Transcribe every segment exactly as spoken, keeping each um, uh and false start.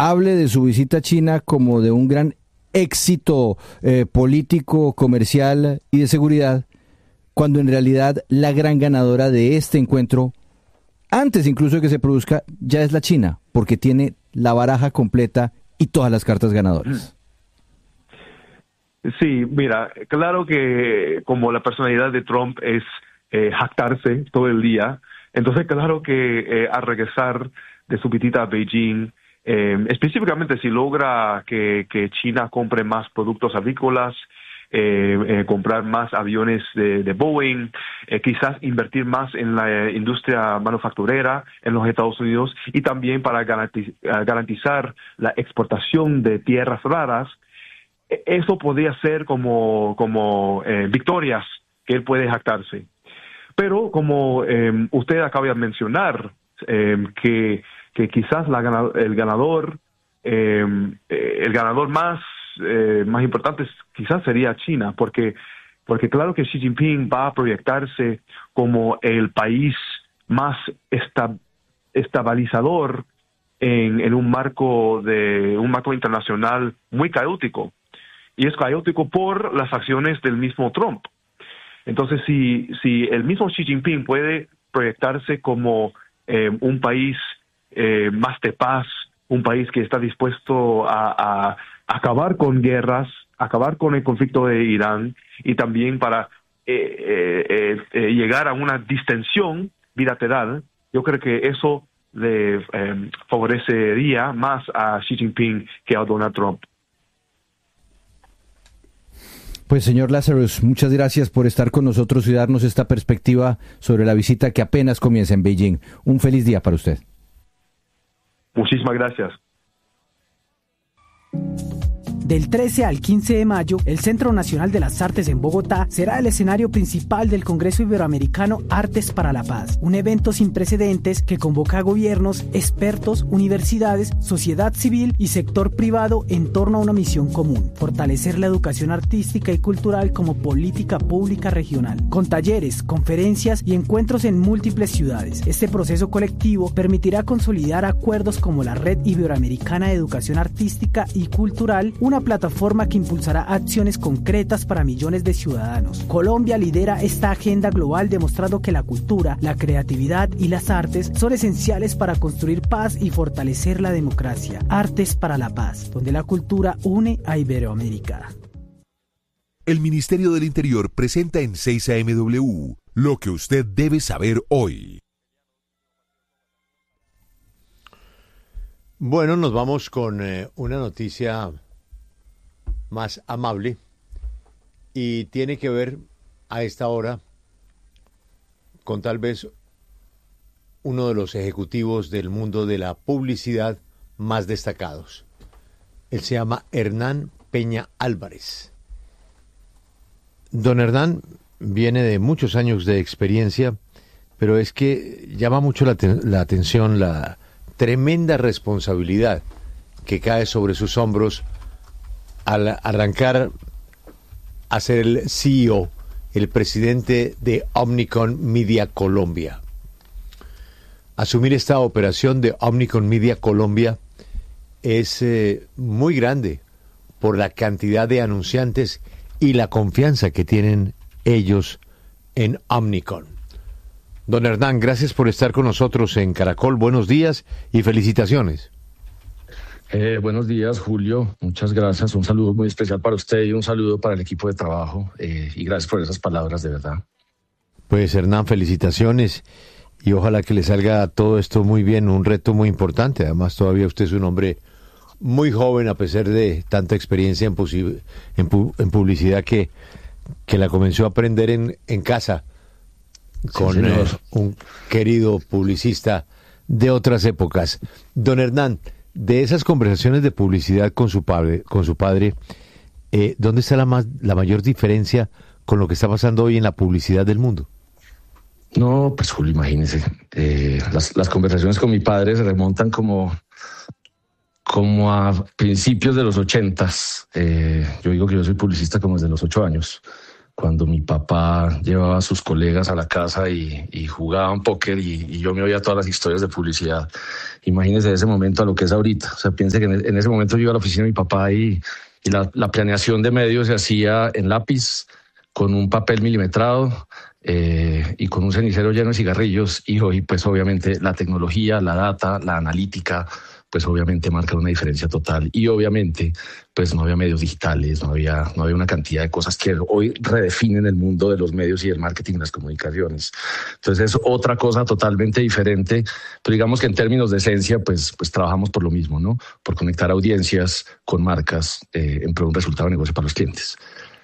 hable de su visita a China como de un gran éxito eh, político, comercial y de seguridad, cuando en realidad la gran ganadora de este encuentro, antes incluso de que se produzca, ya es la China, porque tiene la baraja completa y todas las cartas ganadoras. Sí, mira, claro que como la personalidad de Trump es eh, jactarse todo el día, entonces claro que eh, al regresar de su visita a Beijing, eh, específicamente si logra que, que China compre más productos agrícolas, Eh, eh, comprar más aviones de, de Boeing, eh, quizás invertir más en la eh, industria manufacturera en los Estados Unidos y también para garantiz- garantizar la exportación de tierras raras. Eso podría ser como, como eh, victorias que él puede jactarse. Pero como eh, usted acaba de mencionar, eh, que, que quizás la, el ganador, eh, el ganador más Eh, más importantes quizás sería China, porque porque claro que Xi Jinping va a proyectarse como el país más esta, estabilizador en, en un marco de un marco internacional muy caótico, y es caótico por las acciones del mismo Trump. Entonces, si si el mismo Xi Jinping puede proyectarse como eh, un país eh, más de paz, un país que está dispuesto a, a acabar con guerras, acabar con el conflicto de Irán y también para eh, eh, eh, llegar a una distensión bilateral, yo creo que eso le eh, favorecería más a Xi Jinping que a Donald Trump. Pues señor Lazarus, muchas gracias por estar con nosotros y darnos esta perspectiva sobre la visita que apenas comienza en Beijing. Un feliz día para usted. Muchísimas gracias. Del trece al quince de mayo, el Centro Nacional de las Artes en Bogotá será el escenario principal del Congreso Iberoamericano Artes para la Paz, un evento sin precedentes que convoca a gobiernos, expertos, universidades, sociedad civil y sector privado en torno a una misión común: fortalecer la educación artística y cultural como política pública regional, con talleres, conferencias y encuentros en múltiples ciudades. Este proceso colectivo permitirá consolidar acuerdos como la Red Iberoamericana de Educación Artística y Cultural, una plataforma que impulsará acciones concretas para millones de ciudadanos. Colombia lidera esta agenda global, demostrando que la cultura, la creatividad y las artes son esenciales para construir paz y fortalecer la democracia. Artes para la Paz, donde la cultura une a Iberoamérica. El Ministerio del Interior presenta en seis A M W lo que usted debe saber hoy. Bueno, nos vamos con eh, una noticia más amable y tiene que ver a esta hora con tal vez uno de los ejecutivos del mundo de la publicidad más destacados. Él se llama Hernán Peña Álvarez. Don Hernán viene de muchos años de experiencia, pero es que llama mucho la, te- la atención la tremenda responsabilidad que cae sobre sus hombros al arrancar a ser el C E O, el presidente de Omnicom Media Colombia. Asumir esta operación de Omnicom Media Colombia es eh, muy grande por la cantidad de anunciantes y la confianza que tienen ellos en Omnicom. Don Hernán, gracias por estar con nosotros en Caracol. Buenos días y felicitaciones. Eh, buenos días, Julio. Muchas gracias. Un saludo muy especial para usted y un saludo para el equipo de trabajo. Eh, y gracias por esas palabras, de verdad. Pues Hernán, felicitaciones y ojalá que le salga todo esto muy bien. Un reto muy importante. Además, todavía usted es un hombre muy joven a pesar de tanta experiencia en, posi- en, pu- en publicidad que, que la comenzó a aprender en, en casa con Sí, eh, un querido publicista de otras épocas. Don Hernán, de esas conversaciones de publicidad con su padre, con su padre, eh, ¿dónde está la más, la mayor diferencia con lo que está pasando hoy en la publicidad del mundo? No, pues Julio, imagínese. Eh, las, las conversaciones con mi padre se remontan como, como a principios de los ochentas. Eh, yo digo que yo soy publicista como desde los ocho años. cuando mi papá llevaba a sus colegas a la casa y, y jugaban póker y, y yo me oía todas las historias de publicidad. Imagínese ese momento a lo que es ahorita. O sea, piense que en, en ese momento yo iba a la oficina de mi papá y, y la, la planeación de medios se hacía en lápiz, con un papel milimetrado eh, y con un cenicero lleno de cigarrillos. Y hoy, pues obviamente, la tecnología, la data, la analítica, pues obviamente marcan una diferencia total. Y obviamente, pues no había medios digitales, no había, no había una cantidad de cosas que hoy redefinen el mundo de los medios y el marketing y las comunicaciones. Entonces es otra cosa totalmente diferente, pero digamos que en términos de esencia, pues, pues trabajamos por lo mismo, ¿no? Por conectar audiencias con marcas eh, en pro de un resultado de negocio para los clientes.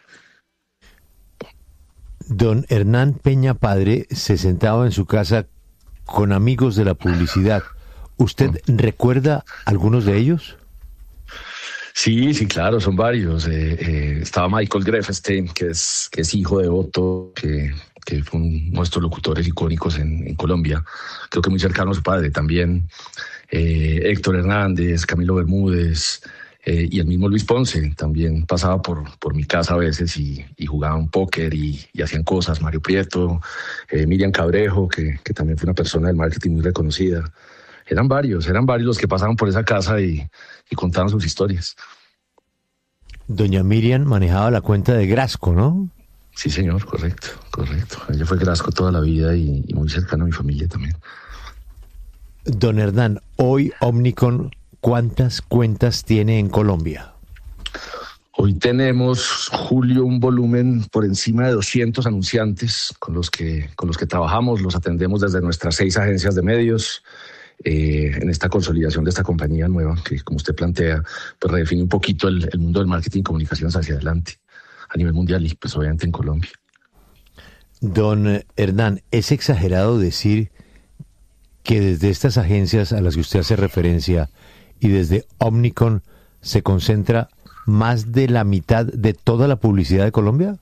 Don Hernán Peña Padre se sentaba en su casa con amigos de la publicidad. ¿Usted recuerda algunos de ellos? Sí, sí, claro, son varios. Eh, eh, estaba Michael Grefstein, que es, que es hijo de Otto, que, que fue uno de nuestros locutores icónicos en, en Colombia. Creo que muy cercano a su padre también. Eh, Héctor Hernández, Camilo Bermúdez eh, y el mismo Luis Ponce también pasaba por, por mi casa a veces y, y jugaban póker y, y hacían cosas. Mario Prieto, eh, Miriam Cabrejo, que, que también fue una persona del marketing muy reconocida. Eran varios, eran varios los que pasaban por esa casa y, y contaban sus historias. Doña Miriam manejaba la cuenta de Grasco, ¿no? Sí, señor, correcto, correcto. Ella fue Grasco toda la vida y, y muy cercana a mi familia también. Don Hernán, hoy Omnicom, ¿cuántas cuentas tiene en Colombia? Hoy tenemos, Julio, un volumen por encima de doscientos anunciantes con los que, con los que trabajamos. Los atendemos desde nuestras seis agencias de medios. Eh, en esta consolidación de esta compañía nueva que, como usted plantea, pues redefine un poquito el, el mundo del marketing y comunicaciones hacia adelante a nivel mundial y pues obviamente en Colombia. Don Hernán, ¿es exagerado decir que desde estas agencias a las que usted hace referencia y desde Omnicom se concentra más de la mitad de toda la publicidad de Colombia?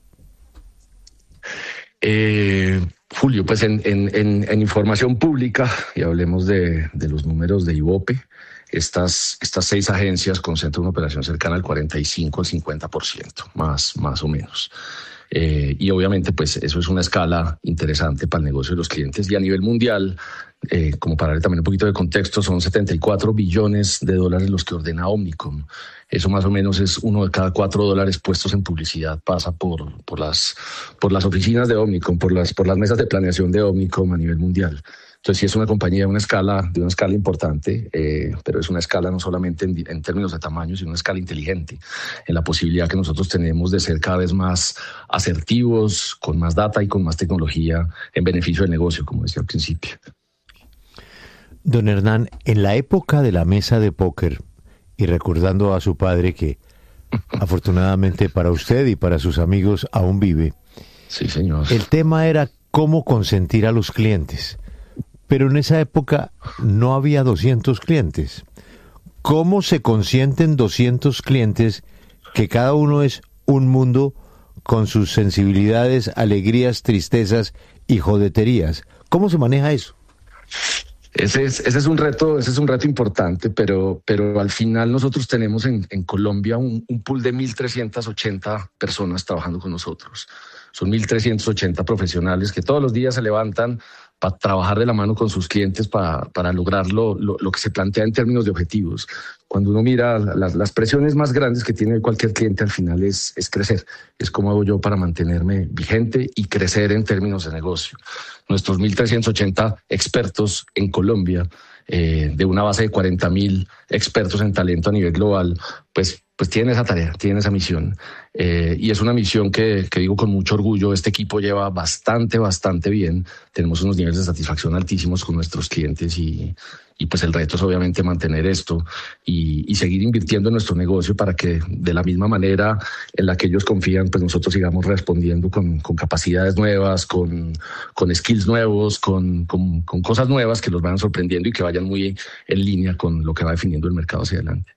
Eh... Julio, pues en, en, en, en información pública, y hablemos de, de los números de Ibope, estas, estas seis agencias concentran una operación cercana al cuarenta y cinco al cincuenta por ciento, más, más o menos. Eh, y obviamente, pues eso es una escala interesante para el negocio de los clientes. Y a nivel mundial, eh, como para darle también un poquito de contexto, son setenta y cuatro billones de dólares los que ordena Omnicom. Eso más o menos es uno de cada cuatro dólares puestos en publicidad pasa por, por, las, por las oficinas de Omnicom, por las, por las mesas de planeación de Omnicom a nivel mundial. Entonces sí es una compañía de una escala, de una escala importante, eh, pero es una escala no solamente en, en términos de tamaño, sino una escala inteligente, en la posibilidad que nosotros tenemos de ser cada vez más asertivos, con más data y con más tecnología en beneficio del negocio, como decía al principio. Don Hernán, en la época de la mesa de póker, y recordando a su padre que afortunadamente para usted y para sus amigos aún vive, sí, señor. El tema era cómo consentir a los clientes. Pero en esa época no había doscientos clientes. ¿Cómo se consienten doscientos clientes que cada uno es un mundo con sus sensibilidades, alegrías, tristezas y jodeterías? ¿Cómo se maneja eso? Ese es, ese es un reto, ese es un reto importante, pero, pero al final nosotros tenemos en, en Colombia un, un pool de mil trescientas ochenta personas trabajando con nosotros. Son mil trescientos ochenta profesionales que todos los días se levantan para trabajar de la mano con sus clientes para, para lograr lo, lo, lo que se plantea en términos de objetivos. Cuando uno mira las, las presiones más grandes que tiene cualquier cliente al final es, es crecer. Es cómo hago yo para mantenerme vigente y crecer en términos de negocio. Nuestros mil trescientos ochenta expertos en Colombia, eh, de una base de cuarenta mil expertos en talento a nivel global, pues pues tienen esa tarea, tienen esa misión. Eh, y es una misión que, que digo con mucho orgullo, este equipo lleva bastante, bastante bien. Tenemos unos niveles de satisfacción altísimos con nuestros clientes y, y pues el reto es obviamente mantener esto y, y seguir invirtiendo en nuestro negocio para que de la misma manera en la que ellos confían, pues nosotros sigamos respondiendo con, con capacidades nuevas, con, con skills nuevos, con, con, con cosas nuevas que los vayan sorprendiendo y que vayan muy en línea con lo que va definiendo el mercado hacia adelante.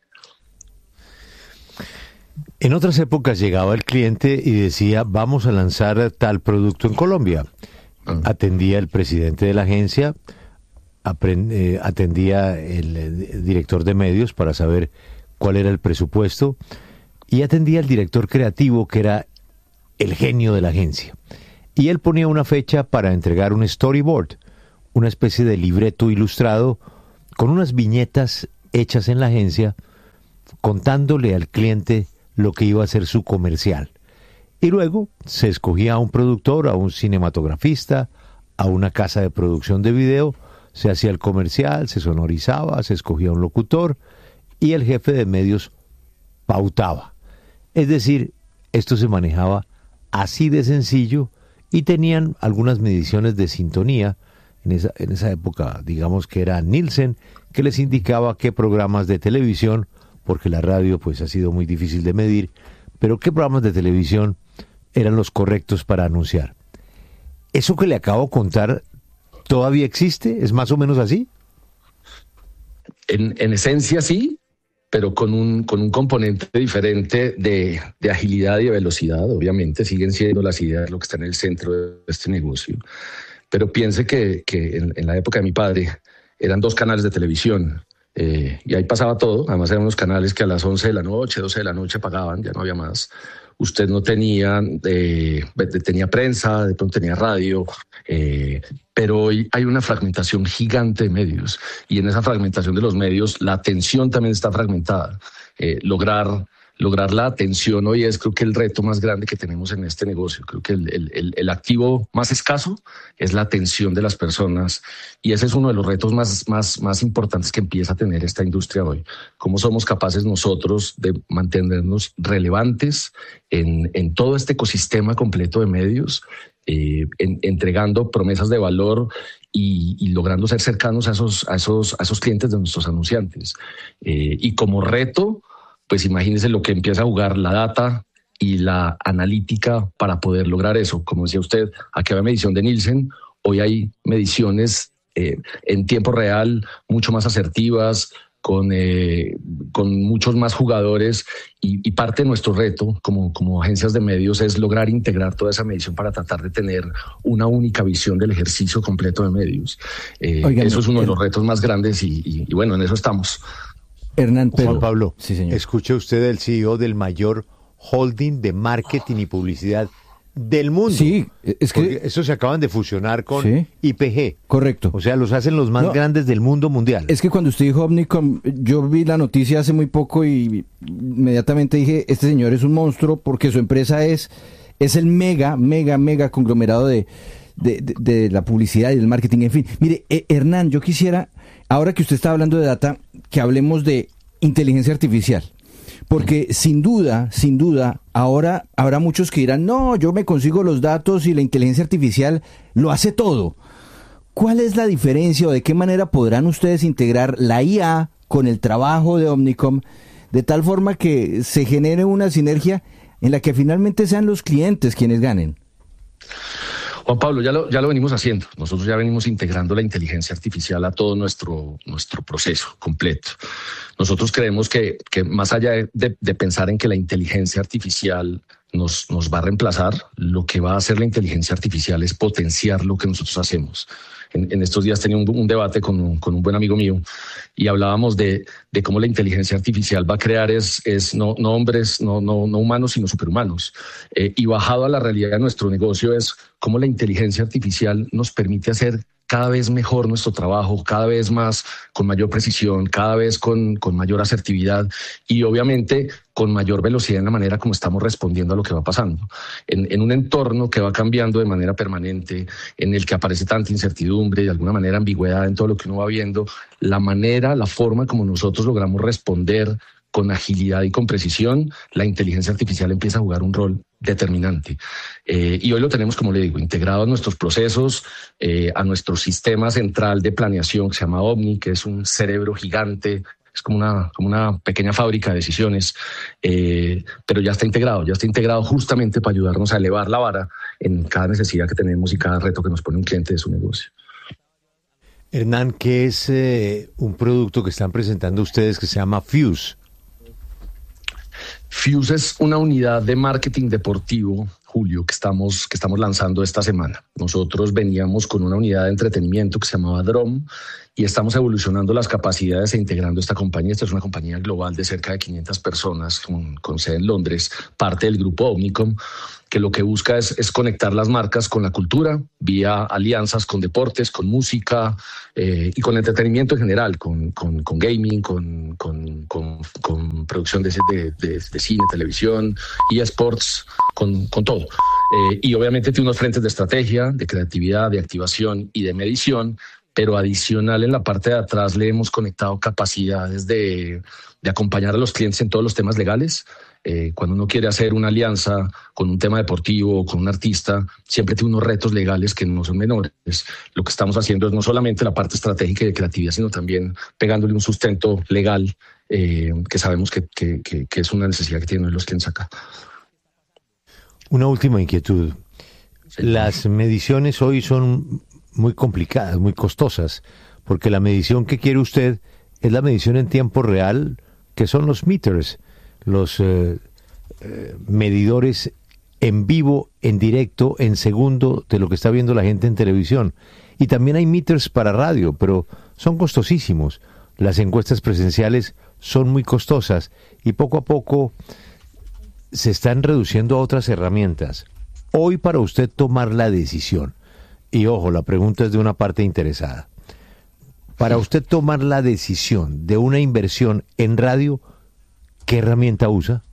En otras épocas llegaba el cliente y decía, vamos a lanzar tal producto en Colombia. Atendía el presidente de la agencia, aprend- eh, atendía el, el director de medios para saber cuál era el presupuesto y atendía el director creativo, que era el genio de la agencia. Y él ponía una fecha para entregar un storyboard, una especie de libreto ilustrado con unas viñetas hechas en la agencia, contándole al cliente lo que iba a ser su comercial. Y luego se escogía a un productor, a un cinematografista, a una casa de producción de video, se hacía el comercial, se sonorizaba, se escogía un locutor y el jefe de medios pautaba. Es decir, esto se manejaba así de sencillo y tenían algunas mediciones de sintonía. En esa, en esa época, digamos que era Nielsen, que les indicaba qué programas de televisión, porque la radio pues ha sido muy difícil de medir, pero qué programas de televisión eran los correctos para anunciar. ¿Eso que le acabo de contar todavía existe? ¿Es más o menos así? En, en esencia sí, pero con un, con un componente diferente de, de agilidad y de velocidad. Obviamente siguen siendo las ideas lo que está en el centro de este negocio. Pero piense que, que en, en la época de mi padre eran dos canales de televisión eh, y ahí pasaba todo. Además eran unos canales que a las once de la noche, doce de la noche pagaban, ya no había más. Usted no tenía, eh, tenía prensa, de pronto tenía radio, eh, pero hoy hay una fragmentación gigante de medios y en esa fragmentación de los medios la atención también está fragmentada. Eh, lograr... Lograr la atención hoy es, creo que, el reto más grande que tenemos en este negocio. Creo que el, el, el activo más escaso es la atención de las personas y ese es uno de los retos más, más, más importantes que empieza a tener esta industria hoy. ¿Cómo somos capaces nosotros de mantenernos relevantes en, en todo este ecosistema completo de medios, eh, en, entregando promesas de valor y, y logrando ser cercanos a esos, a, esos, a esos clientes de nuestros anunciantes? Eh, y como reto, pues imagínense lo que empieza a jugar la data y la analítica para poder lograr eso. Como decía usted, aquí había medición de Nielsen, hoy hay mediciones eh, en tiempo real, mucho más asertivas, con, eh, con muchos más jugadores y, y parte de nuestro reto como, como agencias de medios es lograr integrar toda esa medición para tratar de tener una única visión del ejercicio completo de medios. Eh, Oigan, eso es uno de los retos más grandes y, y, y bueno, en eso estamos. Hernán, pero... Juan Pablo, sí, señor. Escuche usted el C E O del mayor holding de marketing y publicidad del mundo. Sí, es que... Porque estos se acaban de fusionar con ¿sí? I P G. Correcto. O sea, los hacen los más no, grandes del mundo mundial. Es que cuando usted dijo Omnicom, yo vi la noticia hace muy poco y inmediatamente dije, este señor es un monstruo porque su empresa es, es el mega, mega, mega conglomerado de, de, de, de la publicidad y del marketing. En fin, mire, eh, Hernán, yo quisiera... Ahora que usted está hablando de data, que hablemos de inteligencia artificial. Porque sin duda, sin duda, ahora habrá muchos que dirán, no, yo me consigo los datos y la inteligencia artificial lo hace todo. ¿Cuál es la diferencia o de qué manera podrán ustedes integrar la I A con el trabajo de Omnicom de tal forma que se genere una sinergia en la que finalmente sean los clientes quienes ganen? Juan Pablo, ya lo, ya lo venimos haciendo. Nosotros ya venimos integrando la inteligencia artificial a todo nuestro, nuestro proceso completo. Nosotros creemos que, que más allá de, de pensar en que la inteligencia artificial nos, nos va a reemplazar, lo que va a hacer la inteligencia artificial es potenciar lo que nosotros hacemos. En, en estos días tenía un, un debate con un, con un buen amigo mío y hablábamos de, de cómo la inteligencia artificial va a crear es, es no, no hombres, no, no, no humanos, sino superhumanos. Eh, y bajado a la realidad de nuestro negocio es cómo la inteligencia artificial nos permite hacer cada vez mejor nuestro trabajo, cada vez más con mayor precisión, cada vez con, con mayor asertividad y obviamente con mayor velocidad en la manera como estamos respondiendo a lo que va pasando. En, en un entorno que va cambiando de manera permanente, en el que aparece tanta incertidumbre y de alguna manera ambigüedad en todo lo que uno va viendo, la manera, la forma como nosotros logramos responder con agilidad y con precisión, la inteligencia artificial empieza a jugar un rol determinante. Eh, y hoy lo tenemos, como le digo, integrado a nuestros procesos, eh, a nuestro sistema central de planeación que se llama Omni, que es un cerebro gigante, es como una, como una pequeña fábrica de decisiones, eh, pero ya está integrado, ya está integrado justamente para ayudarnos a elevar la vara en cada necesidad que tenemos y cada reto que nos pone un cliente de su negocio. Hernán, ¿qué es eh, un producto que están presentando ustedes que se llama Fuse? Fuse es una unidad de marketing deportivo Julio, que estamos, que estamos lanzando esta semana. Nosotros veníamos con una unidad de entretenimiento que se llamaba Drom y estamos evolucionando las capacidades e integrando esta compañía. Esta es una compañía global de cerca de quinientas personas con, con sede en Londres, parte del grupo Omnicom, que lo que busca es, es conectar las marcas con la cultura vía alianzas con deportes, con música eh, y con entretenimiento en general, con, con, con gaming, con, con, con, con producción de, de, de, de cine, televisión, y eSports, con, con todo. Eh, y obviamente tiene unos frentes de estrategia, de creatividad, de activación y de medición, pero adicional en la parte de atrás le hemos conectado capacidades de, de acompañar a los clientes en todos los temas legales. Eh, cuando uno quiere hacer una alianza con un tema deportivo o con un artista, siempre tiene unos retos legales que no son menores. Lo que estamos haciendo es no solamente la parte estratégica y de creatividad, sino también pegándole un sustento legal eh, que sabemos que, que, que, que es una necesidad que tienen los clientes acá. Una última inquietud. Las mediciones hoy son muy complicadas, muy costosas, porque la medición que quiere usted es la medición en tiempo real, que son los meters, los eh, eh, medidores en vivo, en directo, en segundo de lo que está viendo la gente en televisión. Y también hay meters para radio, pero son costosísimos. Las encuestas presenciales son muy costosas y poco a poco se están reduciendo a otras herramientas. Hoy, para usted tomar la decisión, y ojo, la pregunta es de una parte interesada, para usted tomar la decisión de una inversión en radio, ¿qué herramienta usa?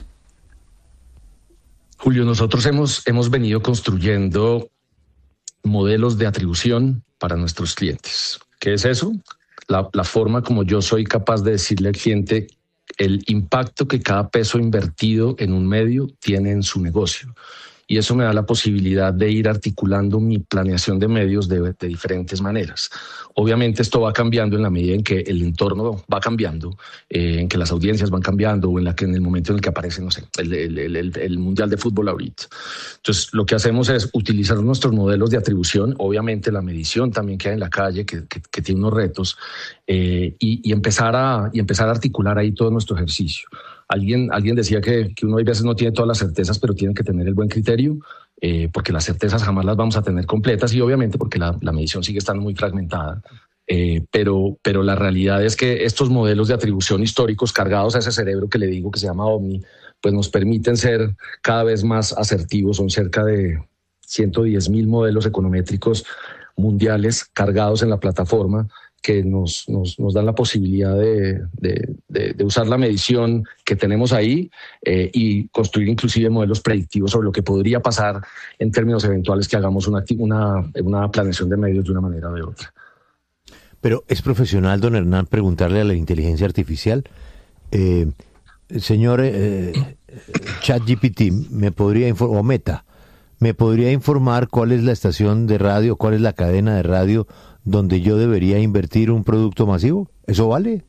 Julio, nosotros hemos, hemos venido construyendo modelos de atribución para nuestros clientes. ¿Qué es eso? La, la forma como yo soy capaz de decirle al cliente el impacto que cada peso invertido en un medio tiene en su negocio. Y eso me da la posibilidad de ir articulando mi planeación de medios de, de diferentes maneras. Obviamente esto va cambiando en la medida en que el entorno va cambiando, eh, en que las audiencias van cambiando o en la que en el momento en el que aparece, no sé, el, el, el, el Mundial de Fútbol ahorita. Entonces lo que hacemos es utilizar nuestros modelos de atribución, obviamente la medición también que hay en la calle, que, que, que tiene unos retos, eh, y, y, empezar a, y empezar a articular ahí todo nuestro ejercicio. Alguien, alguien decía que, que uno a veces no tiene todas las certezas, pero tiene que tener el buen criterio, eh, porque las certezas jamás las vamos a tener completas y obviamente porque la, la medición sigue estando muy fragmentada. Eh, pero, pero la realidad es que estos modelos de atribución históricos cargados a ese cerebro que le digo que se llama Omni, pues nos permiten ser cada vez más asertivos. Son cerca de ciento diez mil modelos econométricos mundiales cargados en la plataforma, que nos, nos, nos dan la posibilidad de, de, de, de usar la medición que tenemos ahí eh, y construir inclusive modelos predictivos sobre lo que podría pasar en términos eventuales que hagamos una, una, una planeación de medios de una manera o de otra. Pero es profesional, don Hernán, preguntarle a la inteligencia artificial, eh, señor eh, ChatGPT, ¿me podría informar, o Meta, me podría informar cuál es la estación de radio, cuál es la cadena de radio donde yo debería invertir un producto masivo? ¿Eso vale?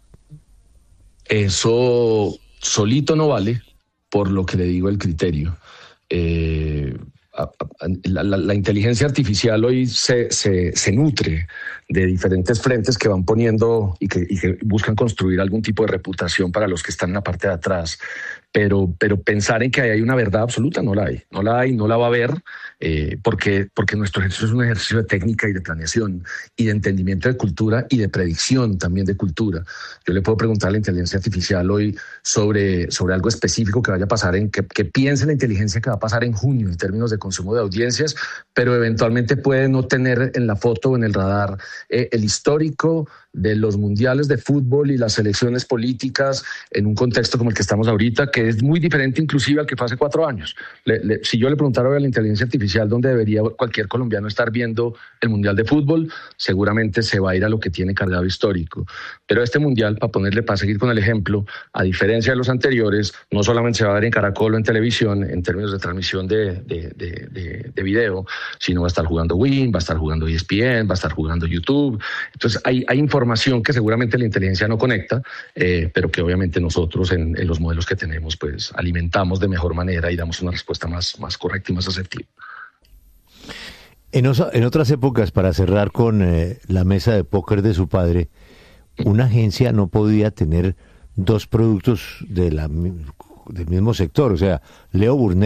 Eso solito no vale, por lo que le digo el criterio. Eh, la, la, la inteligencia artificial hoy se, se, se nutre de diferentes frentes que van poniendo y que, y que buscan construir algún tipo de reputación para los que están en la parte de atrás. Pero, pero pensar en que hay una verdad absoluta no la hay, no la hay, no la va a haber, eh, porque, porque nuestro ejercicio es un ejercicio de técnica y de planeación y de entendimiento de cultura y de predicción también de cultura. Yo le puedo preguntar a la inteligencia artificial hoy sobre, sobre algo específico que vaya a pasar, en que, que piense la inteligencia que va a pasar en junio en términos de consumo de audiencias, pero eventualmente puede no tener en la foto o en el radar eh, el histórico de los mundiales de fútbol y las elecciones políticas en un contexto como el que estamos ahorita, que es muy diferente inclusive al que fue hace cuatro años. Le, le, si yo le preguntara hoy a la inteligencia artificial dónde debería cualquier colombiano estar viendo el mundial de fútbol, seguramente se va a ir a lo que tiene cargado histórico. Pero este mundial, para ponerle, para seguir con el ejemplo, a diferencia de los anteriores, no solamente se va a ver en Caracol o en televisión en términos de transmisión de, de, de, de, de video, sino va a estar jugando Win, va a estar jugando E S P N, va a estar jugando YouTube. Entonces hay, hay información que seguramente la inteligencia no conecta, eh, pero que obviamente nosotros en, en los modelos que tenemos pues alimentamos de mejor manera y damos una respuesta más, más correcta y más asertiva. En, osa, en otras épocas, para cerrar con eh, la mesa de póker de su padre, una agencia no podía tener dos productos de la, del mismo sector. O sea, Leo Burnett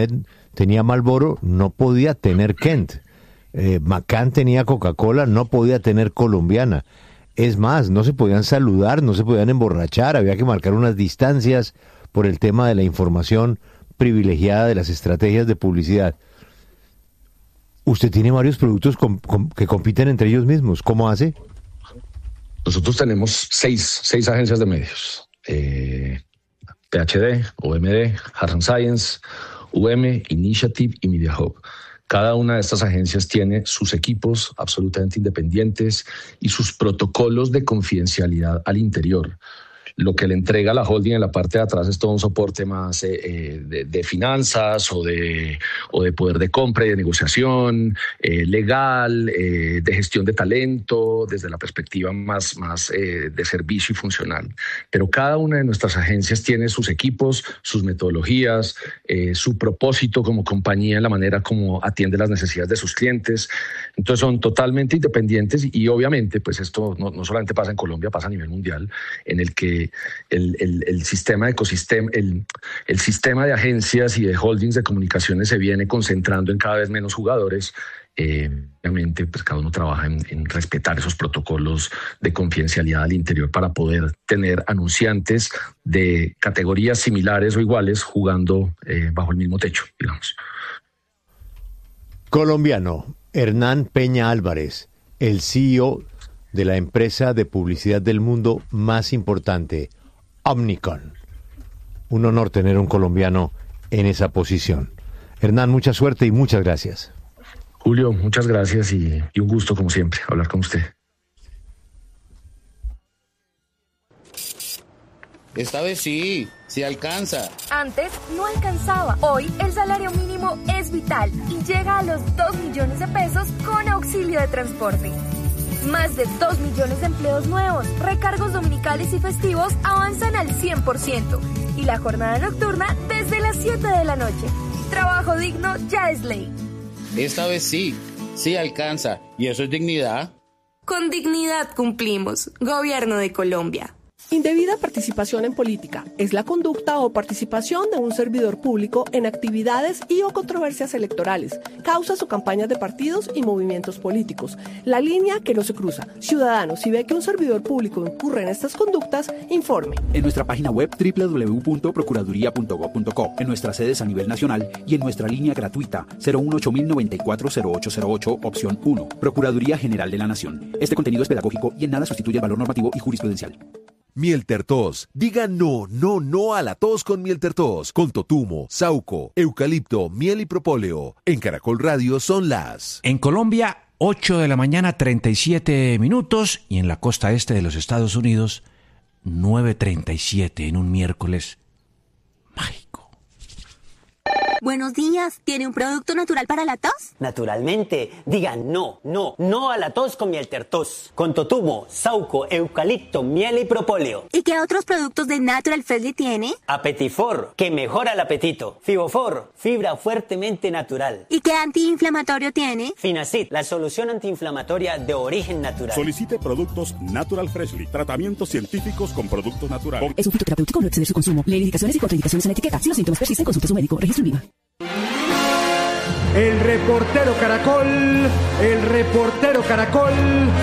tenía Marlboro, no podía tener Kent. Eh, McCann tenía Coca-Cola, no podía tener Colombiana. Es más, no se podían saludar, no se podían emborrachar, había que marcar unas distancias por el tema de la información privilegiada de las estrategias de publicidad. Usted tiene varios productos com- com- que compiten entre ellos mismos. ¿Cómo hace? Nosotros tenemos seis, seis agencias de medios. Eh, P H D, O M D, Hard Science, U M, Initiative y Media Hub. Cada una de estas agencias tiene sus equipos absolutamente independientes y sus protocolos de confidencialidad al interior. Lo que le entrega la holding en la parte de atrás es todo un soporte más eh, de, de finanzas o de, o de poder de compra y de negociación, eh, legal, eh, de gestión de talento, desde la perspectiva más, más eh, de servicio y funcional. Pero cada una de nuestras agencias tiene sus equipos, sus metodologías, eh, su propósito como compañía en la manera como atiende las necesidades de sus clientes. Entonces son totalmente independientes y obviamente pues esto no, no solamente pasa en Colombia, pasa a nivel mundial, en el que El, el, el sistema de ecosistema, el, el sistema de agencias y de holdings de comunicaciones se viene concentrando en cada vez menos jugadores. Eh, obviamente, pues cada uno trabaja en, en respetar esos protocolos de confidencialidad al interior para poder tener anunciantes de categorías similares o iguales jugando eh, bajo el mismo techo, digamos. Colombiano, Hernán Peña Álvarez, el C E O de la empresa de publicidad del mundo más importante, Omnicom. Un honor tener un colombiano en esa posición. Hernán, mucha suerte y muchas gracias. Julio, muchas gracias y, y un gusto, como siempre, hablar con usted. Esta vez sí, sí alcanza. Antes no alcanzaba. Hoy el salario mínimo es vital y llega a los dos millones de pesos con auxilio de transporte. Más de dos millones de empleos nuevos, recargos dominicales y festivos avanzan al cien por ciento y la jornada nocturna desde las siete de la noche. Trabajo digno ya es ley. Esta vez sí, sí alcanza. ¿Y eso es dignidad? Con dignidad cumplimos. Gobierno de Colombia. Indebida participación en política es la conducta o participación de un servidor público en actividades y o controversias electorales, causas o campañas de partidos y movimientos políticos. La línea que no se cruza. Ciudadanos, si ve que un servidor público incurre en estas conductas, informe. En nuestra página web doble u doble u doble u punto procuraduría punto gob punto co, en nuestras sedes a nivel nacional y en nuestra línea gratuita cero uno ocho mil noventa y cuatro cero ocho cero ocho, opción uno. Procuraduría General de la Nación. Este contenido es pedagógico y en nada sustituye el valor normativo y jurisprudencial. Mieltertos. Diga no, no, no a la tos con Mieltertos. Con totumo, sauco, eucalipto, miel y propóleo. En Caracol Radio son las... En Colombia, ocho de la mañana, treinta y siete minutos. Y en la costa este de los Estados Unidos, nueve treinta y siete en un miércoles mágico. Buenos días, ¿tiene un producto natural para la tos? Naturalmente, diga no, no, no a la tos con Mieltertos. Con totumo, sauco, eucalipto, miel y propóleo. ¿Y qué otros productos de Natural Freshly tiene? Apetifor, que mejora el apetito. Fibofor, fibra fuertemente natural. ¿Y qué antiinflamatorio tiene? Finacid, la solución antiinflamatoria de origen natural. Solicite productos Natural Freshly, tratamientos científicos con productos naturales. Es un fitoterapéutico, no exceder su consumo. Lee indicaciones y contraindicaciones en la etiqueta. Si los síntomas persisten, consulte a su médico. Registro INVIMA. El reportero Caracol, el reportero Caracol.